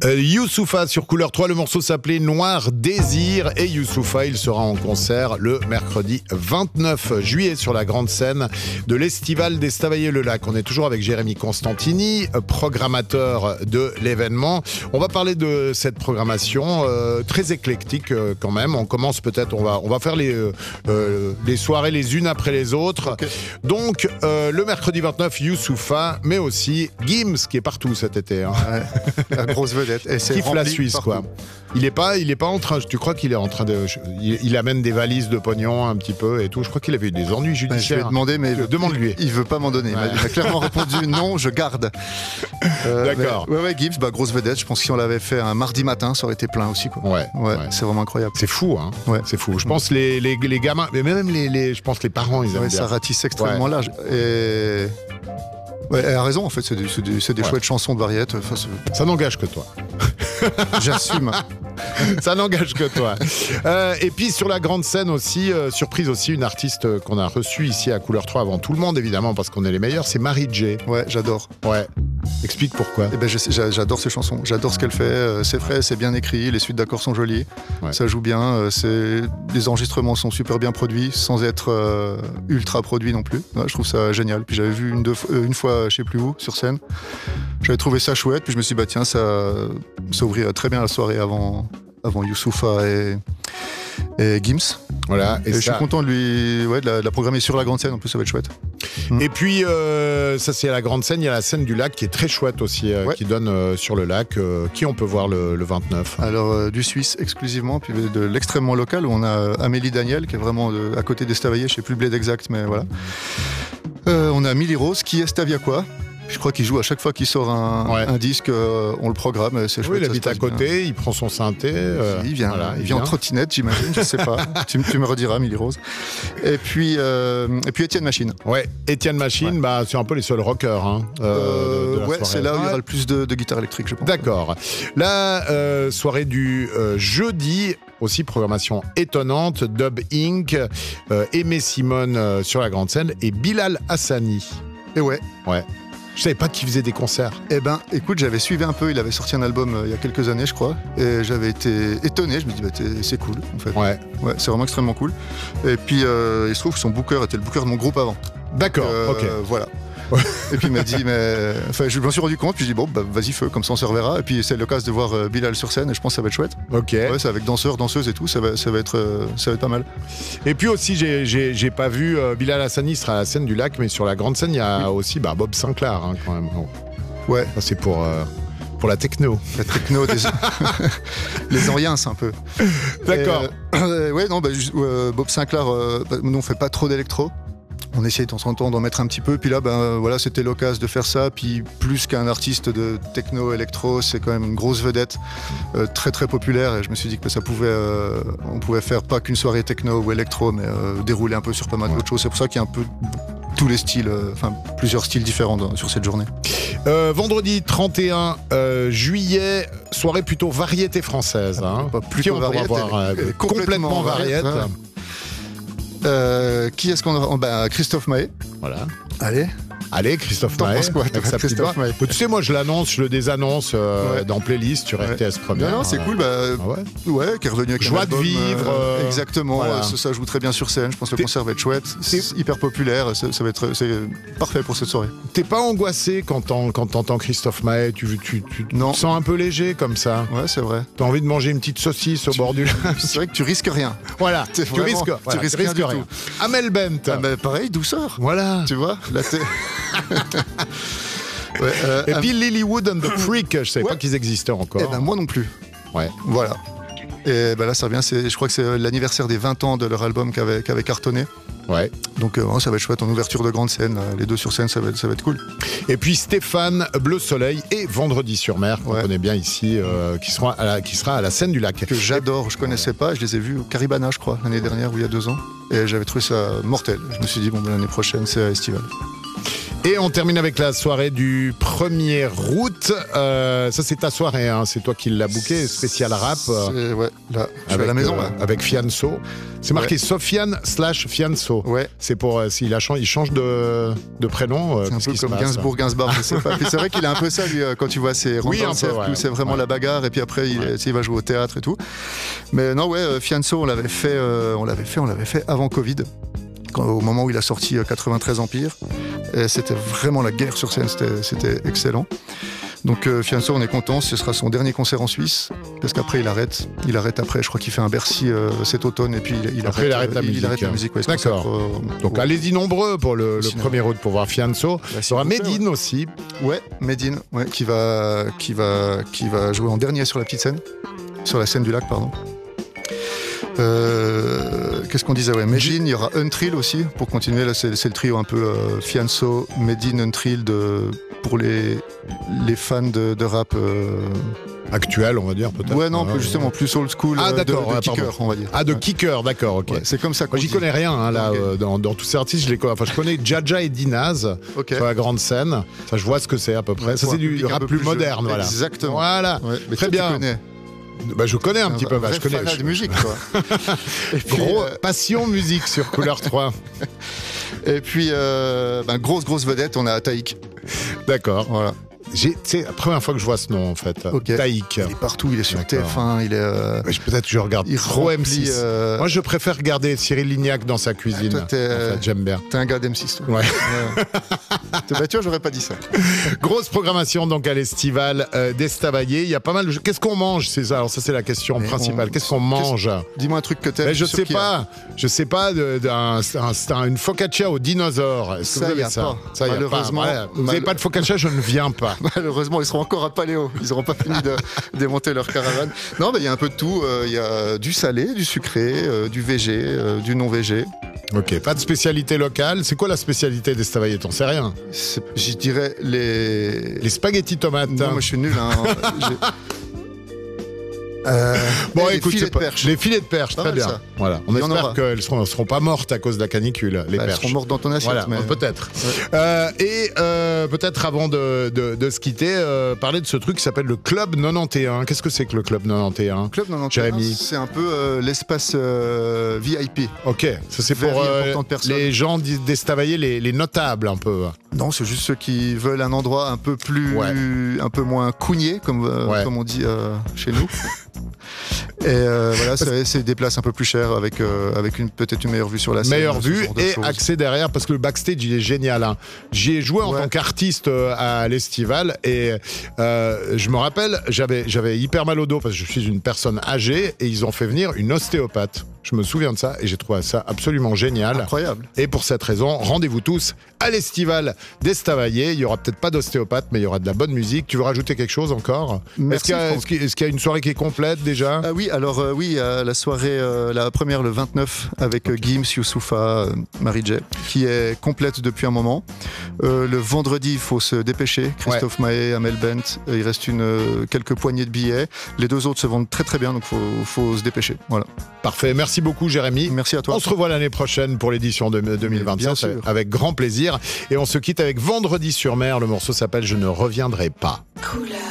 Youssoupha sur Couleur 3, le morceau s'appelait Noir Désir et Youssoupha, il sera en concert le mercredi 29 juillet sur la grande scène de l'Estival d'Estavayer-le-Lac. On est toujours avec Jérémy Constantini, programmateur de l'événement. On va parler de cette programmation très éclectique quand même. On commence peut-être, on va faire les soirées les unes après les autres. Okay. Donc le mercredi 29, Youssoupha, mais aussi Gims qui est partout cet été. Hein. Ouais, la grosse vedette. Et c'est kiffe la Suisse, partout. Quoi. Il est pas en train. Tu crois qu'il est en train de. Il amène des valises de pognon un petit peu et tout. Je crois qu'il avait eu des ennuis judiciaires. Je vais demander, mais demande-lui. Il veut pas m'en donner. Ouais. Il m'a clairement répondu non, je garde. D'accord. Ouais, Gibbs, grosse vedette. Je pense que si on l'avait fait un mardi matin, ça aurait été plein aussi, quoi. Ouais. C'est vraiment incroyable. C'est fou, hein. Ouais. C'est fou. Je pense les gamins, mais même je pense les parents, ils aiment bien. Ça ratisse extrêmement large. Et ouais, elle a raison, en fait, c'est des chouettes chansons de variété. Ça n'engage que toi. J'assume. Ça n'engage que toi. Et puis sur la grande scène aussi, surprise aussi, une artiste qu'on a reçue ici à Couleur 3 avant tout le monde, évidemment, parce qu'on est les meilleurs, c'est Mary J. Ouais, j'adore. Ouais. Explique pourquoi. Eh ben, j'adore ses chansons, j'adore ce qu'elle fait, c'est frais, c'est bien écrit, les suites d'accords sont jolies, ça joue bien, les enregistrements sont super bien produits, sans être ultra produits non plus. Ouais, je trouve ça génial. Puis j'avais vu une fois, je sais plus où, sur scène, j'avais trouvé ça chouette, puis je me suis dit, tiens, ça ouvrirait très bien la soirée avant Youssoupha et Gims. Voilà, et je suis content de la programmer sur la grande scène, en plus ça va être chouette. Et puis ça c'est à la grande scène, il y a la scène du lac qui est très chouette aussi, qui donne sur le lac, qui on peut voir le 29. Alors du Suisse exclusivement, puis de l'extrêmement local où on a Amélie Daniel qui est vraiment à côté d'Estavayer, je sais plus le bled exact, mais voilà. On a Milly Rose qui est staviaquois. Je crois qu'il joue à chaque fois qu'il sort un disque, on le programme. C'est chouette, il habite à côté, bien. Il prend son synthé. Il vient en trottinette, j'imagine, je sais pas. tu me rediras, Milly Rose. Et puis Étienne Machine. Ouais, Étienne Machine, c'est un peu les seuls rockers. Hein, c'est là où il y aura le plus de guitare électrique, je pense. D'accord. La soirée du jeudi. Aussi, programmation étonnante, Dub Inc., Aimé Simone sur la grande scène et Bilal Hassani. Et ouais. Je savais pas qu'il faisait des concerts. Eh ben, écoute, j'avais suivi un peu, il avait sorti un album il y a quelques années, je crois, et j'avais été étonné, je me dis, c'est cool, en fait. Ouais, c'est vraiment extrêmement cool. Et puis, il se trouve que son booker était le booker de mon groupe avant. D'accord, ok. Voilà. Et puis il m'a dit, je me suis rendu compte, puis j'ai dit, vas-y, feu, comme ça on se reverra. Et puis c'est l'occasion de voir Bilal sur scène, et je pense que ça va être chouette. Ok. C'est avec danseurs, danseuses et tout, ça va être pas mal. Et puis aussi, j'ai pas vu Bilal Hassani sera à la scène du lac, mais sur la grande scène, il y a aussi Bob Sinclair, hein, quand même. Ouais. Ça, c'est pour la techno. La techno des les Oriens, un peu. D'accord. Bob Sinclair, nous on fait pas trop d'électro. On essaye de temps en temps d'en mettre un petit peu, puis là, c'était l'occasion de faire ça. Puis plus qu'un artiste de techno électro, c'est quand même une grosse vedette, très très populaire. Et je me suis dit que on pouvait faire pas qu'une soirée techno ou électro, mais dérouler un peu sur pas mal d'autres choses. C'est pour ça qu'il y a un peu tous les styles, plusieurs styles différents sur cette journée. Vendredi 31 juillet, soirée plutôt variété française. Hein. Plutôt variété, complètement variété. Qui est-ce qu'on a Christophe Maé. Voilà. Allez, Christophe Maé. T'en penses quoi, avec sa petite voix. Tu sais, moi je le désannonce dans playlist sur RTS Première. Non, c'est cool. Qui est revenu avec Joie de vivre. Exactement. Voilà. Ça joue très bien sur scène. Je pense que le concert va être chouette. C'est hyper populaire. C'est parfait pour cette soirée. T'es pas angoissé quand t'entends Christophe Maé? Tu te sens un peu léger comme ça? Ouais, c'est vrai. T'as envie de manger une petite saucisse au bord du lac? C'est vrai que tu risques rien. Voilà. Tu risques rien du tout. Amel Bent. Pareil, douceur. Voilà. Tu vois, là t'es... Et puis Lilywood and the Freak, je savais pas qu'ils existaient encore. Moi non plus. Ouais. Voilà. Et là ça revient, je crois que c'est l'anniversaire des 20 ans de leur album qui avait cartonné. Ouais. Donc ça va être chouette en ouverture de grande scène, les deux sur scène, ça va être cool. Et puis Stéphane, Bleu Soleil et Vendredi sur Mer, qu'on connaît bien ici, qui sera à la scène du lac. Que j'adore, je connaissais pas, je les ai vus au Caribana, je crois, l'année dernière ou il y a 2 ans. Et j'avais trouvé ça mortel. Je me suis dit, l'année prochaine, c'est à Estival. Et on termine avec la soirée du 1er août. Ça, c'est ta soirée, hein. C'est toi qui l'as booké, spécial rap. Ouais, là, je suis à la maison. Là. Avec Fianso. C'est marqué Sofiane/Fianso. Ouais. C'est pour il change de prénom. C'est un peu comme Gainsbourg, je sais pas. Puis c'est vrai qu'il a un peu ça, lui, quand tu vois ses rangs dans le cercle où c'est vraiment la bagarre, et puis après, il va jouer au théâtre et tout. Mais non, Fianso, on l'avait fait avant Covid. Au moment où il a sorti 93 Empire, et c'était vraiment la guerre sur scène, c'était excellent. Donc Fianso, on est content, ce sera son dernier concert en Suisse, parce qu'après il arrête après, je crois qu'il fait un Bercy cet automne, et puis il arrête la musique. Ouais, d'accord. Donc allez-y nombreux pour le 1er août pour voir Fianso. Il y aura Medine aussi. Ouais, Medine, qui va jouer en dernier sur la petite scène, sur la scène du lac, pardon. Qu'est-ce qu'on disait? Medine, il y aura Untrill aussi pour continuer. Là, c'est le trio un peu Fianso, Medine, Untrill pour les fans de rap actuel, on va dire peut-être. Ouais, non, justement plus old school. D'accord, de kicker, on va dire. De kicker, d'accord, ok. Ouais, c'est comme ça. Moi, j'y connais rien là. Dans tous ces artistes, je connais Jaja et Dinaz sur la grande scène. Ça, je vois ce que c'est à peu près. Ça, c'est du rap plus moderne, voilà. Exactement. Voilà. Ouais, très bien. Je connais un petit peu. Je connais de musique, quoi. Et puis, passion musique sur Couleur 3. Et puis, grosse vedette, on a Taïk. D'accord. Voilà. C'est la première fois que je vois ce nom en fait. Taïk. Il est partout, il est sur TF1, il est. Peut-être que je regarde trop M6. Moi, je préfère regarder Cyril Lignac dans sa cuisine. Toi, j'aime bien. T'es un gars d'M6. Ouais. Tu vois, j'aurais pas dit ça. Grosse programmation donc à l'Estival d'Estavayer. Il y a pas mal de. Qu'est-ce qu'on mange? C'est ça. Alors ça, c'est la question principale. Qu'est-ce qu'on mange? Dis-moi un truc que t'aimes. Je sais pas. Je sais pas une focaccia au dinosaure. Est-ce que vous avez ça? Ça, malheureusement. Vous n'avez pas de focaccia, je ne viens pas. Malheureusement, ils seront encore à Paléo. Ils n'auront pas fini de démonter leur caravane. Non, il y a un peu de tout. Il y a du salé, du sucré, du végé, du non végé. Ok, pas de spécialité locale. C'est quoi la spécialité d'Estavayer? T'en sais rien? Je dirais les spaghettis tomates. Non, moi je suis nul. Écoute, les filets de perche, très bien. Ça. Voilà. On espère qu'elles ne seront pas mortes à cause de la canicule, les perches. Elles seront mortes dans ton assiette. Voilà, peut-être. Ouais. Peut-être avant de se quitter, parler de ce truc qui s'appelle le Club 91. Qu'est-ce que c'est que le Club 91? Club 91, Jérémy. C'est un peu l'espace VIP. Ok, ça c'est pour les gens d'Estavayer, les notables un peu. Non, c'est juste ceux qui veulent un endroit un peu plus, un peu moins cougné, comme on dit chez nous. Et voilà, c'est des places un peu plus chères avec peut-être une meilleure vue sur la scène. Meilleure vue et accès derrière, parce que le backstage il est génial. Hein. J'y ai joué en tant qu'artiste à l'Estival et je me rappelle, j'avais hyper mal au dos parce que je suis une personne âgée et ils ont fait venir une ostéopathe. Je me souviens de ça et j'ai trouvé ça absolument génial. Incroyable. Et pour cette raison, rendez-vous tous à l'Estival d'Estavayer. Il n'y aura peut-être pas d'ostéopathe, mais il y aura de la bonne musique. Tu veux rajouter quelque chose encore? Merci. Est-ce qu'il y a une soirée qui est complète déjà? Oui, alors la soirée, la première le 29 avec Gims, Youssoufa, Marie-J, qui est complète depuis un moment. Le vendredi, il faut se dépêcher. Christophe Mahé, Amel Bent, il reste quelques poignées de billets. Les deux autres se vendent très très bien, donc faut se dépêcher. Voilà. Parfait, merci beaucoup Jérémy. Merci à toi. On se revoit l'année prochaine pour l'édition de 2025 avec grand plaisir. Et on se quitte avec Vendredi sur mer. Le morceau s'appelle Je ne reviendrai pas. Couleur.